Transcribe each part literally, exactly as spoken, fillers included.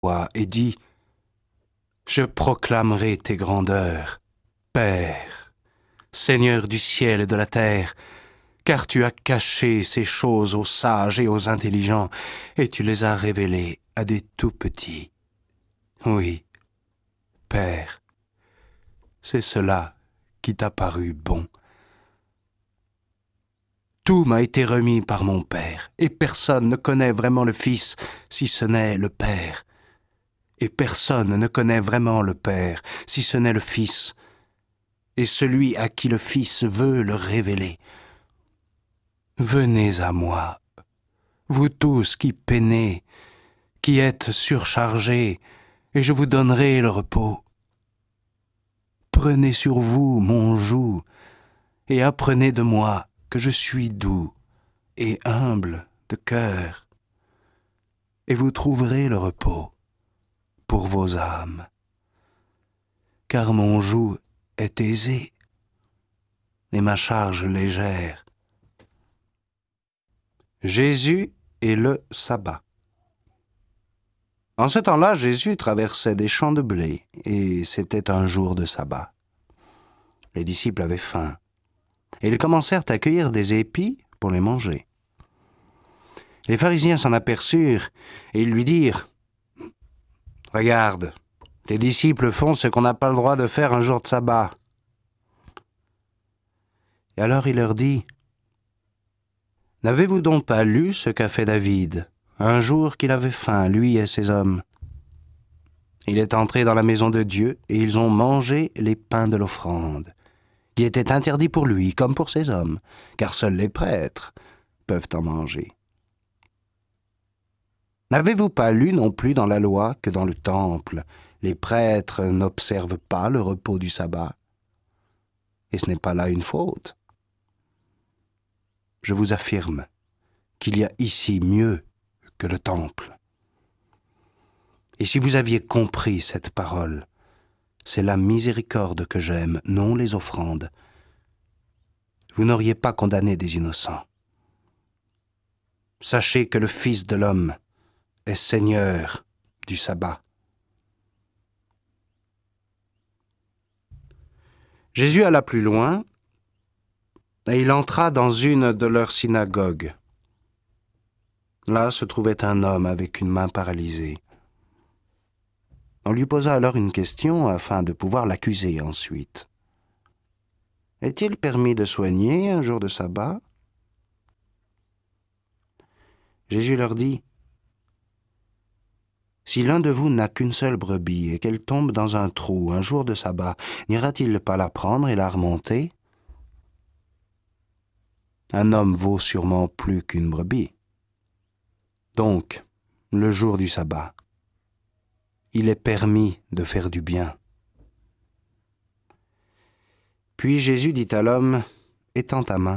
et dit « Je proclamerai tes grandeurs, Père, Seigneur du ciel et de la terre, car tu as caché ces choses aux sages et aux intelligents, et tu les as révélées à des tout-petits. Oui, Père, c'est cela qui t'a paru bon. Tout m'a été remis par mon Père, et personne ne connaît vraiment le Fils si ce n'est le Père. Et personne ne connaît vraiment le Père si ce n'est le Fils, et celui à qui le Fils veut le révéler. Venez à moi, vous tous qui peinez, qui êtes surchargés, et je vous donnerai le repos. Prenez sur vous mon joug, et apprenez de moi que je suis doux et humble de cœur, et vous trouverez le repos pour vos âmes. Car mon joug est aisé, et ma charge légère. Jésus et le sabbat. En ce temps-là, Jésus traversait des champs de blé, et c'était un jour de sabbat. Les disciples avaient faim, et ils commencèrent à cueillir des épis pour les manger. Les pharisiens s'en aperçurent, et ils lui dirent « Regarde, tes disciples font ce qu'on n'a pas le droit de faire un jour de sabbat. » Et alors il leur dit « N'avez-vous donc pas lu ce qu'a fait David, un jour qu'il avait faim, lui et ses hommes? Il est entré dans la maison de Dieu, et ils ont mangé les pains de l'offrande, qui étaient interdits pour lui comme pour ses hommes, car seuls les prêtres peuvent en manger. N'avez-vous pas lu non plus dans la loi que dans le temple, les prêtres n'observent pas le repos du sabbat? Et ce n'est pas là une faute. Je vous affirme qu'il y a ici mieux que le temple. Et si vous aviez compris cette parole, c'est la miséricorde que j'aime, non les offrandes. Vous n'auriez pas condamné des innocents. Sachez que le Fils de l'homme est Seigneur du sabbat. » Jésus alla plus loin, et il entra dans une de leurs synagogues. Là se trouvait un homme avec une main paralysée. On lui posa alors une question afin de pouvoir l'accuser ensuite. « Est-il permis de soigner un jour de sabbat ?» Jésus leur dit « Si l'un de vous n'a qu'une seule brebis et qu'elle tombe dans un trou un jour de sabbat, n'ira-t-il pas la prendre et la remonter? Un homme vaut sûrement plus qu'une brebis. Donc, le jour du sabbat, il est permis de faire du bien. » Puis Jésus dit à l'homme, « Étends ta main. »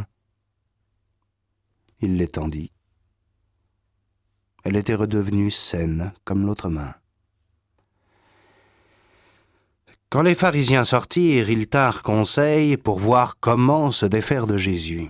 Il l'étendit. Elle était redevenue saine comme l'autre main. Quand les pharisiens sortirent, ils tinrent conseil pour voir comment se défaire de Jésus.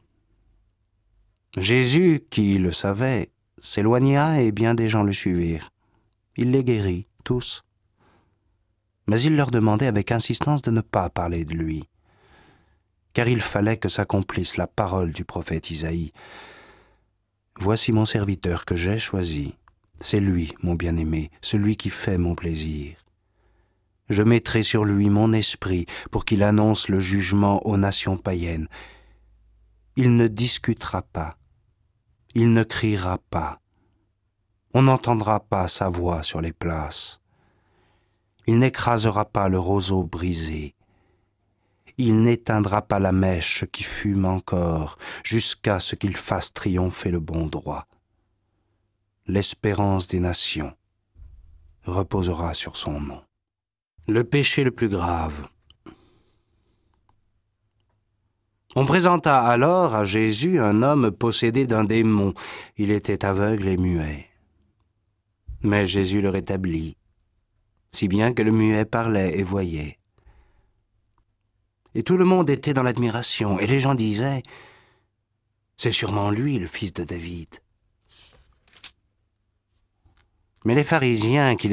Jésus, qui le savait, s'éloigna et bien des gens le suivirent. Il les guérit, tous. Mais il leur demandait avec insistance de ne pas parler de lui, car il fallait que s'accomplisse la parole du prophète Isaïe. « Voici mon serviteur que j'ai choisi, c'est lui, mon bien-aimé, celui qui fait mon plaisir. Je mettrai sur lui mon esprit pour qu'il annonce le jugement aux nations païennes. Il ne discutera pas, il ne criera pas. On n'entendra pas sa voix sur les places. Il n'écrasera pas le roseau brisé. Il n'éteindra pas la mèche qui fume encore, jusqu'à ce qu'il fasse triompher le bon droit. L'espérance des nations reposera sur son nom. » Le péché le plus grave. On présenta alors à Jésus un homme possédé d'un démon. Il était aveugle et muet. Mais Jésus le rétablit, si bien que le muet parlait et voyait. Et tout le monde était dans l'admiration, et les gens disaient « C'est sûrement lui, le fils de David. » Mais les pharisiens qui